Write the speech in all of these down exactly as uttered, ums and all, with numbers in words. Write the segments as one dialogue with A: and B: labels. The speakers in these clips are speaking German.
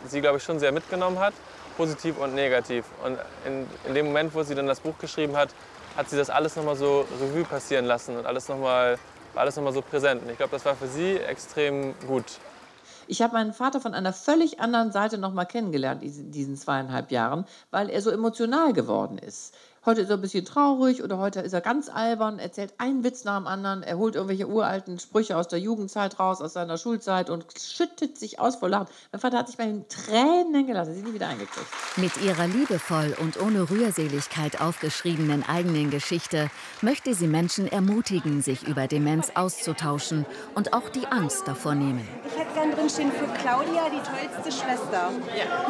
A: sie, glaube ich, schon sehr mitgenommen hat, positiv und negativ. Und in, in dem Moment, wo sie dann das Buch geschrieben hat, hat sie das alles noch mal so Revue passieren lassen und alles noch mal, war alles noch mal so präsent. Und ich glaube, das war für sie extrem gut.
B: Ich habe meinen Vater von einer völlig anderen Seite noch mal kennengelernt in diesen zweieinhalb Jahren, weil er so emotional geworden ist. Heute ist er ein bisschen traurig oder heute ist er ganz albern, erzählt einen Witz nach dem anderen, er holt irgendwelche uralten Sprüche aus der Jugendzeit raus, aus seiner Schulzeit und schüttet sich aus vor Lachen. Mein Vater hat sich mal in Tränen gelassen, sie nie wieder eingekriegt.
C: Mit ihrer liebevoll und ohne Rührseligkeit aufgeschriebenen eigenen Geschichte möchte sie Menschen ermutigen, sich über Demenz auszutauschen und auch die Angst davor nehmen.
D: Ich hätte gern drinstehen für Claudia, die tollste Schwester. Ja.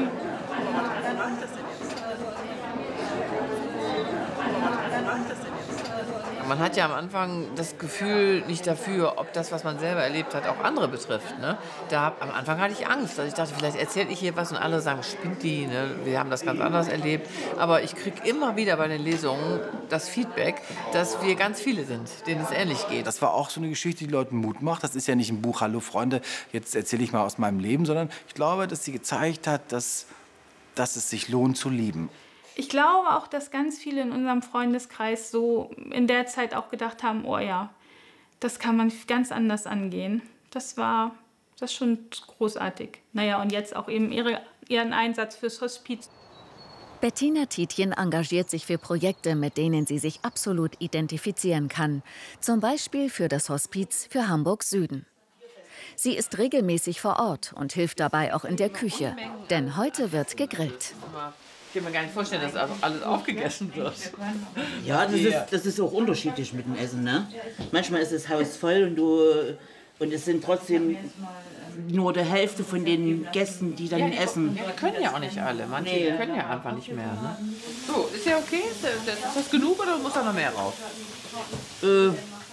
E: Man hat ja am Anfang das Gefühl nicht dafür, ob das, was man selber erlebt hat, auch andere betrifft. Ne? Da, am Anfang hatte ich Angst. Also ich dachte, vielleicht erzähle ich hier was und alle sagen, spinnt die, ne? Wir haben das ganz anders erlebt. Aber ich kriege immer wieder bei den Lesungen das Feedback, dass wir ganz viele sind, denen es ähnlich geht.
F: Das war auch so eine Geschichte, die Leuten Mut macht. Das ist ja nicht ein Buch, hallo Freunde, jetzt erzähle ich mal aus meinem Leben, sondern ich glaube, dass sie gezeigt hat, dass, dass es sich lohnt zu lieben.
G: Ich glaube auch, dass ganz viele in unserem Freundeskreis so in der Zeit auch gedacht haben, oh ja, das kann man ganz anders angehen. Das war das schon großartig. Naja, und jetzt auch eben ihre, ihren Einsatz fürs Hospiz.
C: Bettina Tietjen engagiert sich für Projekte, mit denen sie sich absolut identifizieren kann. Zum Beispiel für das Hospiz für Hamburg Süden. Sie ist regelmäßig vor Ort und hilft dabei auch in der Küche. Denn heute wird gegrillt.
E: Ich kann mir gar nicht vorstellen, dass alles aufgegessen wird.
H: Ja, das ist, das ist auch unterschiedlich mit dem Essen. Ne? Manchmal ist das Haus voll und, du, und es sind trotzdem nur die Hälfte von den Gästen, die dann essen.
E: Ja, die können ja auch nicht alle. Manche nee. können ja einfach nicht mehr. Ne? So, ist ja okay? Ist das, ist das genug oder muss da noch mehr raus?
H: Äh,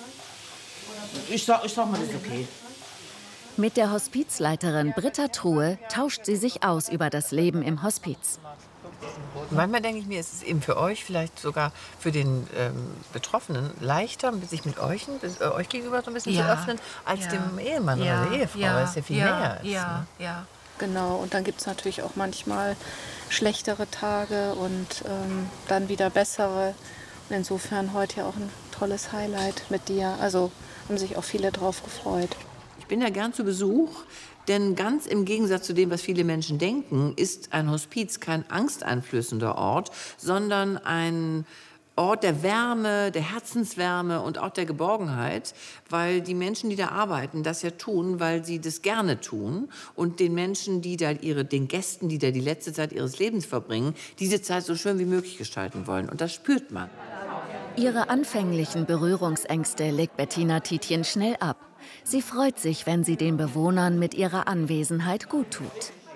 H: ich, sag, ich sag mal, das ist okay.
C: Mit der Hospizleiterin Britta Truhe tauscht sie sich aus über das Leben im Hospiz.
E: Manchmal denke ich mir, ist es eben für euch, vielleicht sogar für den ähm, Betroffenen, leichter, sich mit euch, äh, euch gegenüber so ein bisschen ja, zu öffnen, als ja. dem Ehemann ja, oder der Ehefrau, ja, weil es ja viel
I: ja,
E: näher ist.
I: Ja,
E: ne?
I: ja, genau. Und dann gibt es natürlich auch manchmal schlechtere Tage und ähm, dann wieder bessere. Und insofern heute ja auch ein tolles Highlight mit dir. Also haben sich auch viele drauf gefreut.
E: Ich bin ja gern zu Besuch, denn ganz im Gegensatz zu dem, was viele Menschen denken, ist ein Hospiz kein angsteinflößender Ort, sondern ein Ort der Wärme, der Herzenswärme und auch der Geborgenheit, weil die Menschen, die da arbeiten, das ja tun, weil sie das gerne tun und den Menschen, die da ihre, den Gästen, die da die letzte Zeit ihres Lebens verbringen, diese Zeit so schön wie möglich gestalten wollen. Und das spürt man.
C: Ihre anfänglichen Berührungsängste legt Bettina Tietjen schnell ab. Sie freut sich, wenn sie den Bewohnern mit ihrer Anwesenheit gut tut.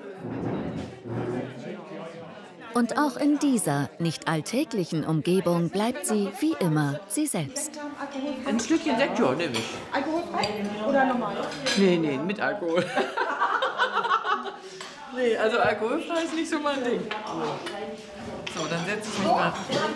C: Und auch in dieser nicht alltäglichen Umgebung bleibt sie, wie immer, sie selbst.
E: Ein Stückchen Sekt, ja, nehme ich.
D: Alkoholfrei oder normal?
E: Nee, nee, mit Alkohol. Nee, also alkoholfrei ist nicht so mein Ding. So, dann setze ich mich mal.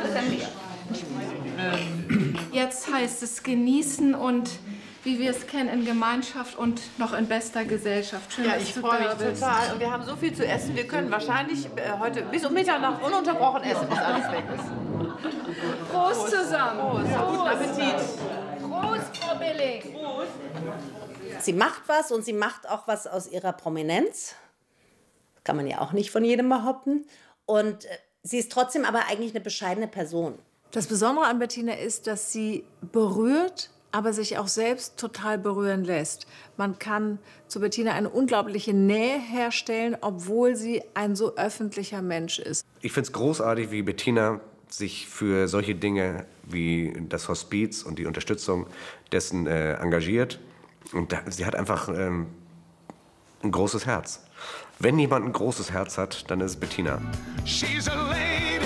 I: Jetzt heißt es genießen und wie wir es kennen, in Gemeinschaft und noch in bester Gesellschaft. Schön,
E: ja,
I: dass
E: ich
I: du
E: freue mich
I: da bist.
E: total. Und wir haben so viel zu essen. Wir können wahrscheinlich äh, heute bis um Mitternacht ununterbrochen essen, bis alles weg ist.
I: Prost, Prost zusammen.
E: Prost. Prost. Guten Appetit.
I: Prost, Frau Billing. Prost.
J: Sie macht was und sie macht auch was aus ihrer Prominenz. Kann man ja auch nicht von jedem behaupten. Und sie ist trotzdem aber eigentlich eine bescheidene Person.
K: Das Besondere an Bettina ist, dass sie berührt, aber sich auch selbst total berühren lässt. Man kann zu Bettina eine unglaubliche Nähe herstellen, obwohl sie ein so öffentlicher Mensch ist.
L: Ich finde es großartig, wie Bettina sich für solche Dinge wie das Hospiz und die Unterstützung dessen äh, engagiert. Und da, sie hat einfach ähm, ein großes Herz. Wenn jemand ein großes Herz hat, dann ist es Bettina. She's a lady.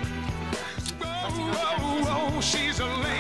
L: Oh, oh, oh, she's a lady.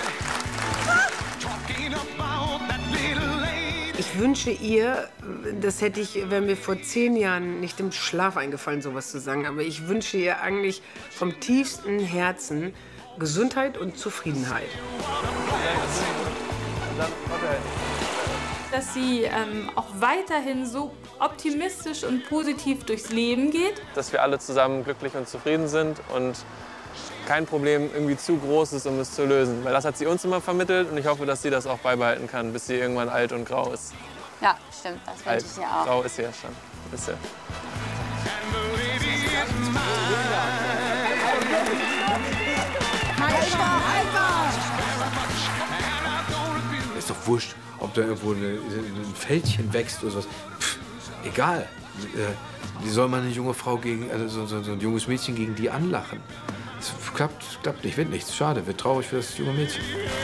M: Ich wünsche ihr, das hätte ich, wäre mir vor zehn Jahren nicht im Schlaf eingefallen, sowas zu sagen, aber ich wünsche ihr eigentlich vom tiefsten Herzen Gesundheit und Zufriedenheit.
G: dass sie ähm, auch weiterhin so optimistisch und positiv durchs Leben geht.
A: Dass wir alle zusammen glücklich und zufrieden sind und kein Problem irgendwie zu groß ist, um es zu lösen. Weil das hat sie uns immer vermittelt und ich hoffe, dass sie das auch beibehalten kann, bis sie irgendwann alt und grau ist.
N: Ja, stimmt, das wünsche ich ihr auch.
A: Grau ist sie ja schon. Ist ja.
O: Ist doch wurscht, ob da irgendwo eine, ein Fältchen wächst oder sowas. Pff, egal. Wie soll man eine junge Frau gegen, also so, so, so ein junges Mädchen gegen die anlachen? Es klappt, klappt nicht, wird nichts. Schade, wird traurig für das junge Mädchen.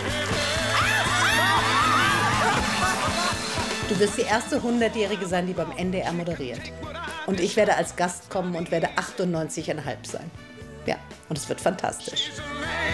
J: Du wirst die erste hundertjährige sein, die beim N D R moderiert. Und ich werde als Gast kommen und werde achtundneunzig Komma fünf sein. Ja, und es wird fantastisch.